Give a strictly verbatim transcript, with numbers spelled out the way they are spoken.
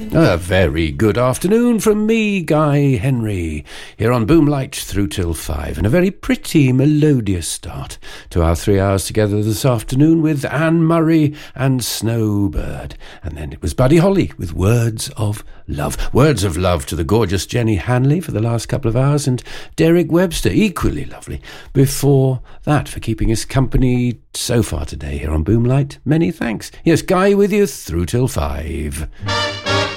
A very good afternoon from me, Guy Henry, here on Boomlight through till five, and a very pretty, melodious start to our three hours together this afternoon with Anne Murray and Snowbird. And then it was Buddy Holly with Words of Love. Words of love to the gorgeous Jenny Hanley for the last couple of hours, and Derek Webster, equally lovely, before that, for keeping us company so far today here on Boomlight. Many thanks. Yes, Guy with you through till five.